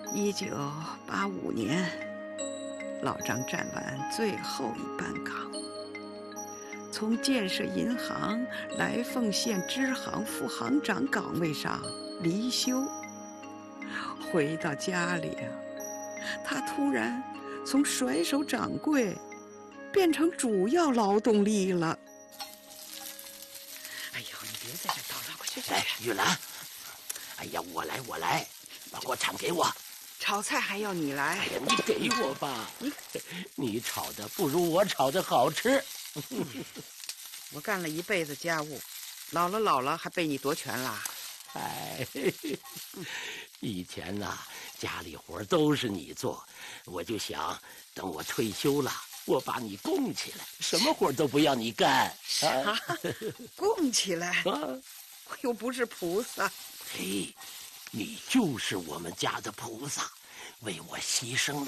1985年，老张站完最后一班岗，从建设银行来凤县支行副行长岗位上离休。回到家里啊，他突然从甩手掌柜变成主要劳动力了。哎呦，你别在这叨叨，快去！ 来，玉兰，哎呀，我来，把锅铲给我。 炒菜还要你来？ 哎呀，你给我吧，你炒的不如我炒的好吃。 我干了一辈子家务，老了还被你夺权啦？ 哎，以前呐，家里活都是你做，我就想等我退休了，我把你供起来，什么活都不要你干。 啥？供起来？我又不是菩萨。 嘿，你就是我们家的菩萨，为我牺牲了